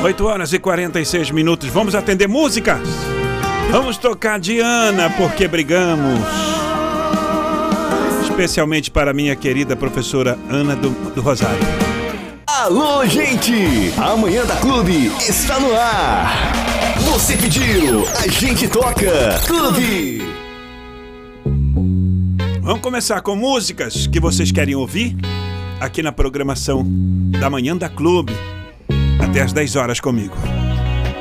8h46. Vamos atender músicas. Vamos tocar Diana, porque brigamos. Especialmente para minha querida professora Ana do Rosário. Alô, gente! Amanhã da Clube está no ar. Você pediu, a gente toca. Clube. Vamos começar com músicas que vocês querem ouvir aqui na programação da Manhã da Clube. Até às 10 horas comigo.